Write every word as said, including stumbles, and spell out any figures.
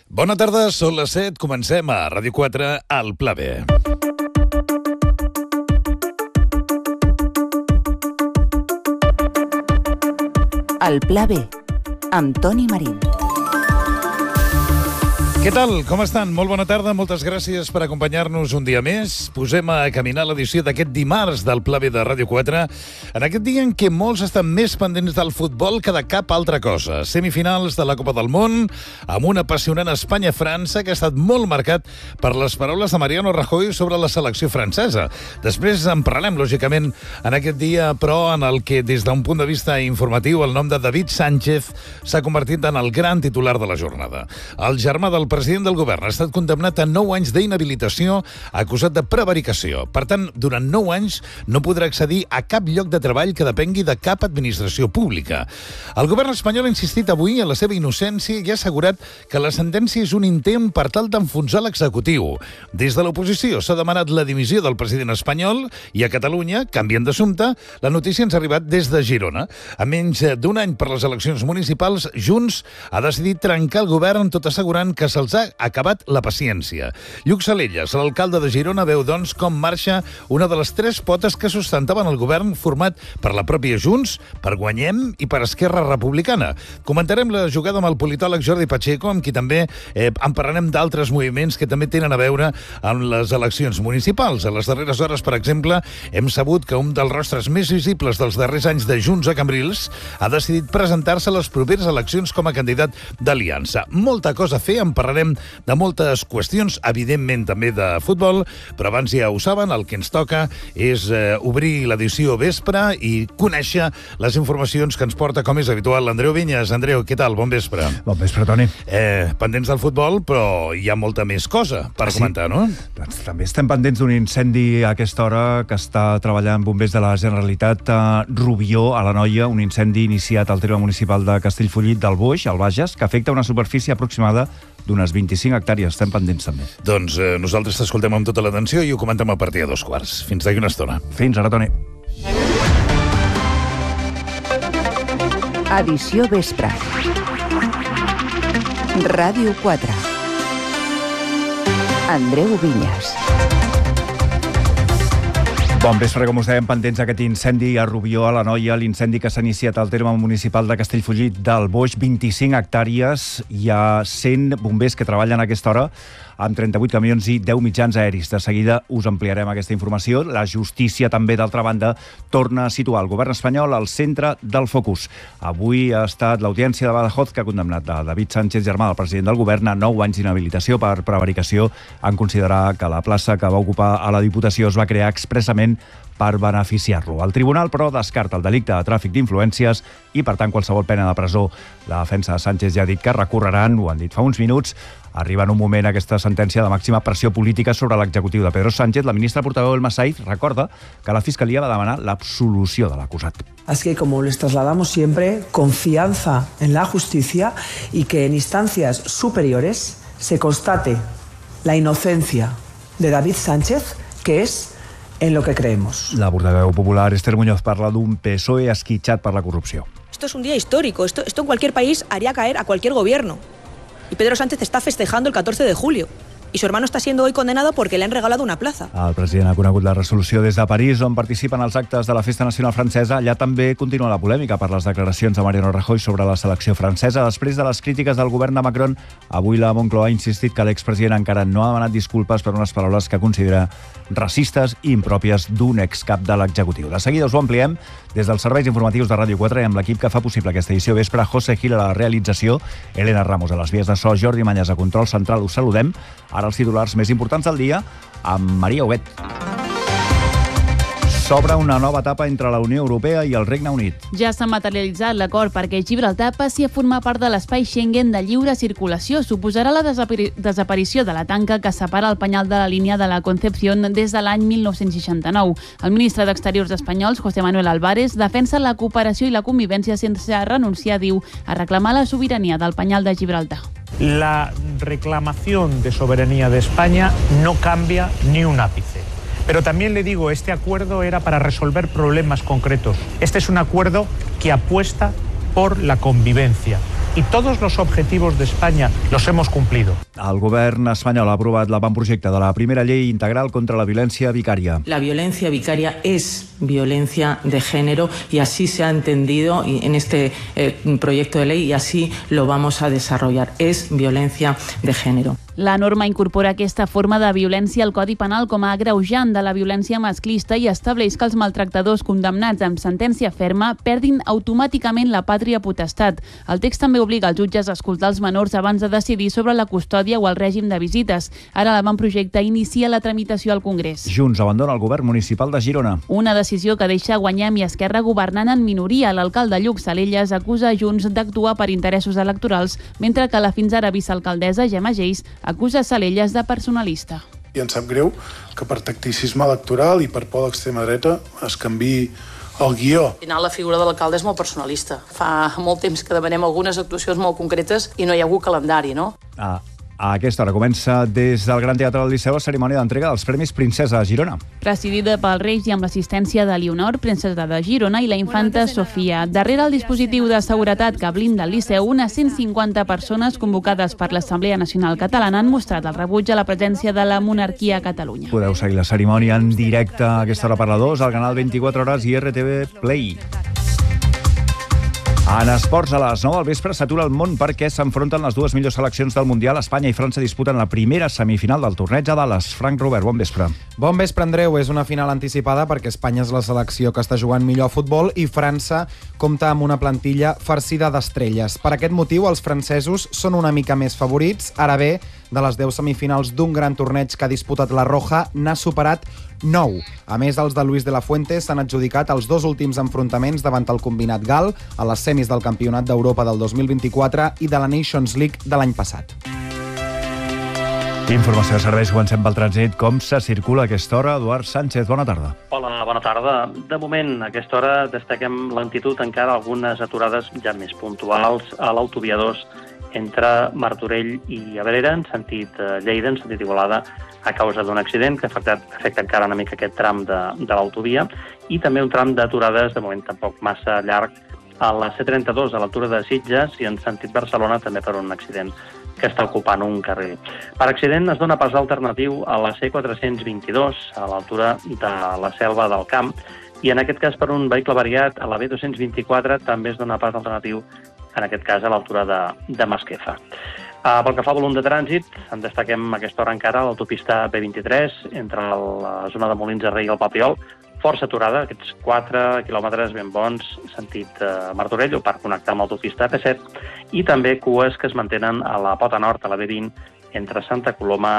Bona tarda, són les set, comencem a Ràdio quatre, al Pla B. El Pla B, amb Toni Marín. Què tal? Com estan? Molt bona tarda, moltes gràcies per acompanyar-nos un dia més. Posem a caminar l'edició d'aquest dimarts del Pla B de Ràdio quatre, en aquest dia en què molts estan més pendents del futbol que de cap altra cosa. Semifinals de la Copa del Món, amb un apassionant Espanya-França que ha estat molt marcat per les paraules de Mariano Rajoy sobre la selecció francesa. Després en parlarem, lògicament, en aquest dia, però en el que, des d'un punt de vista informatiu, el nom de David Sánchez s'ha convertit en el gran titular de la jornada. El germà del president del govern ha estat condemnat a nou anys d'inhabilitació acusat de prevaricació. Per tant, durant nou anys no podrà accedir a cap lloc de treball que depengui de cap administració pública. El govern espanyol ha insistit avui en la seva innocència i ha assegurat que la sentència és un intent per tal d'enfonsar l'executiu. Des de l'oposició s'ha demanat la dimissió del president espanyol i a Catalunya, canviant d'assumpte, la notícia ens ha arribat des de Girona. A menys d'un any per les eleccions municipals, Junts ha decidit trencar el govern tot assegurant que se'ls ha acabat la paciència. Lluc Salelles, l'alcalde de Girona, veu, doncs, com marxa una de les tres potes que sustentaven el govern format per la pròpia Junts, per Guanyem i per Esquerra Republicana. Comentarem la jugada amb el politòleg Jordi Pacheco, amb qui també eh, en parlarem d'altres moviments que també tenen a veure amb les eleccions municipals. A les darreres hores, per exemple, hem sabut que un dels rostres més visibles dels darrers anys de Junts a Cambrils ha decidit presentar-se a les properes eleccions com a candidat d'Aliança. Molta cosa a fer, en parlarem de moltes qüestions, evidentment també de futbol, però abans ja ho saben, el que ens toca és eh, obrir l'edició vespre i conèixer les informacions que ens porta, com és habitual, l'Andreu Vinyes. Andreu, què tal? Bon vespre. Bon vespre, Toni. Eh, pendents del futbol, però hi ha molta més cosa per ah, sí? comentar, no? Doncs també estem pendents d'un incendi a aquesta hora que està treballant bombers de la Generalitat a Rubió, a l'Anoia, un incendi iniciat al terme municipal de Castellfollit del Boix, al Bages, que afecta una superfície aproximada d'unes vint-i-cinc hectàrees. Estem pendents també. Doncs eh, nosaltres t'escoltem amb tota l'atenció i ho comentem a partir de dos quarts. Fins d'aquí una estona. Fins ara, Toni. Edició vespre. Ràdio quatre. Andreu Vinyes. Bon vespre, com us dèiem, pendents d'aquest incendi a Rubió, a l'Anoia, l'incendi que s'ha iniciat al terme municipal de Castellfollit del Boix, vint-i-cinc hectàrees, hi ha cent bombers que treballen a aquesta hora, amb trenta-vuit camions i deu mitjans aeris. De seguida us ampliarem aquesta informació. La justícia també, d'altra banda, torna a situar el govern espanyol al centre del focus. Avui ha estat l'audiència de Badajoz que ha condemnat a David Sánchez, germà del president del govern, a nou anys d'inhabilitació per prevaricació, en considerar que la plaça que va ocupar a la Diputació es va crear expressament per beneficiar-lo. El tribunal, però, descarta el delicte de tràfic d'influències i, per tant, qualsevol pena de presó. La defensa de Sánchez ja ha dit que recorreran, ho han dit fa uns minuts. Arriba en un moment aquesta sentència de màxima pressió política sobre l'executiu de Pedro Sánchez. La ministra portaveu Elma Saiz recorda que la Fiscalia va demanar l'absolució de l'acusat. Así que, como les trasladamos siempre, confianza en la justicia y que en instancias superiores se constate la inocencia de David Sánchez, que es en lo que creemos. La portaveu popular Esther Muñoz parla d'un P S O E esquitxat per la corrupció. Esto es un día histórico. Esto, esto en cualquier país haría caer a cualquier gobierno. Y Pedro Sánchez está festejando el catorce de julio. I su hermano està siendo hoy condenado porque le han regalado una plaza. El president ha conegut la resolució des de París, on participen els actes de la Festa Nacional Francesa. Allà també continua la polèmica per les declaracions de Mariano Rajoy sobre la selecció francesa. Després de les crítiques del govern de Macron, avui la Moncloa ha insistit que l'expresident encara no ha demanat disculpes per unes paraules que considera racistes i impròpies d'un excap de l'executiu. De seguida us ho ampliem des dels serveis informatius de Ràdio quatre i amb l'equip que fa possible aquesta edició vespre. José Gil a la realització, Elena Ramos a les vies de so, Jordi Mañas a control central. Us saludem. Ara els titulars més importants del dia amb Maria Huguet. S'obre una nova etapa entre la Unió Europea i el Regne Unit. Ja s'ha materialitzat l'acord perquè Gibraltar passi a formar part de l'espai Schengen de lliure circulació. Suposarà la desapari- desaparició de la tanca que separa el penyal de la línia de la Concepción des de l'any mil nou-cents seixanta-nou. El ministre d'Exteriors espanyols, José Manuel Álvarez, defensa la cooperació i la convivència sense renunciar, diu, a reclamar la sobirania del penyal de Gibraltar. La reclamación de soberanía de España no cambia ni un ápice. Pero también le digo, este acuerdo era para resolver problemas concretos. Este es un acuerdo que apuesta por la convivencia, y todos los objetivos de España los hemos cumplido. El govern espanyol ha aprovat l'avantprojecte de la primera llei integral contra la violència vicària. La violencia vicaria es violencia de género y así se ha entendido en este eh, proyecto de ley y así lo vamos a desarrollar. Es violencia de género. La norma incorpora aquesta forma de violència al Codi Penal com a agreujant de la violència masclista i estableix que els maltractadors condemnats amb sentència ferma perdin automàticament la pàtria potestat. El text també obliga els jutges a escoltar els menors abans de decidir sobre la custòdia o el règim de visites. Ara l'avantprojecte inicia la tramitació al Congrés. Junts abandona el govern municipal de Girona. Una decisió que deixa Guanyem i Esquerra governant en minoria. L'alcalde Lluc Salelles acusa Junts d'actuar per interessos electorals, mentre que la fins ara vicealcaldessa Gemma Geis acusa Salelles de personalista. I ens sap greu que per tacticisme electoral i per por a l'extrema dreta es canviï el guió. Al final la figura de l'alcalde és molt personalista. Fa molt temps que demanem algunes actuacions molt concretes i no hi ha hagut calendari, no? Ah. A aquesta hora comença des del Gran Teatre del Liceu la cerimònia d'entrega dels Premis Princesa a Girona. Presidida pels Reis i amb l'assistència de Leonor, princesa de Girona, i la infanta Sofia. Darrere el dispositiu de seguretat que blinda el Liceu, unes cent cinquanta persones convocades per l'Assemblea Nacional Catalana han mostrat el rebuig a la presència de la monarquia a Catalunya. Podeu seguir la cerimònia en directe a aquesta hora per la dos, al canal vint-i-quatre hores i R T V Play. En esports, a les nou del vespre s'atura el món perquè s'enfronten les dues millors seleccions del Mundial. Espanya i França disputen la primera semifinal del torneig a Dallas. Frank Robert, bon vespre. Bon vespre, Andreu. És una final anticipada perquè Espanya és la selecció que està jugant millor a futbol i França compta amb una plantilla farcida d'estrelles. Per aquest motiu, els francesos són una mica més favorits. Ara bé, de les deu semifinals d'un gran torneig que ha disputat la Roja, n'ha superat nou. A més, els de Luis de la Fuente s'han adjudicat els dos últims enfrontaments davant el combinat gal a les semis del Campionat d'Europa del dos mil vint-i-quatre i de la Nations League de l'any passat. Informació de serveis, comencem pel trànsit. Com se circula a aquesta hora? Eduard Sánchez, bona tarda. Hola, bona tarda. De moment, a aquesta hora destaquem lentitud, encara algunes aturades ja més puntuals a l'autovia dos entre Martorell i Abrera, en sentit Lleida, en sentit Igualada, a causa d'un accident que ha afectat, afecta encara una mica aquest tram de, de l'autovia, i també un tram d'aturades, de moment tampoc massa llarg, a la C trenta-dos, a l'altura de Sitges, i en sentit Barcelona, també per un accident que està ocupant un carril. Per accident es dona pas alternatiu a la C quatre-cents vint-i-dos, a l'altura de la Selva del Camp, i en aquest cas per un vehicle variat a la B dos-cents vint-i-quatre també es dona pas alternatiu, en aquest cas a l'altura de, de Masquefa. Uh, pel que fa al volum de trànsit, en destaquem a aquesta hora encara l'autopista B vint-i-tres, entre la zona de Molins de Rei i el Papiol, força aturada, aquests quatre quilòmetres ben bons, sentit uh, Martorell, o per connectar amb l'autopista P set, i també cues que es mantenen a la pota nord, a la B vint, entre Santa Coloma